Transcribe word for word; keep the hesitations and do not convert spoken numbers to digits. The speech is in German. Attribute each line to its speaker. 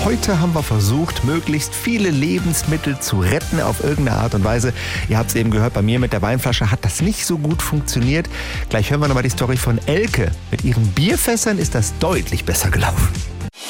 Speaker 1: Heute haben wir versucht, möglichst viele Lebensmittel zu retten auf irgendeine Art und Weise. Ihr habt es eben gehört, bei mir mit der Weinflasche hat das nicht so gut funktioniert. Gleich hören wir nochmal die Story von Elke. Mit ihren Bierfässern ist das deutlich besser gelaufen.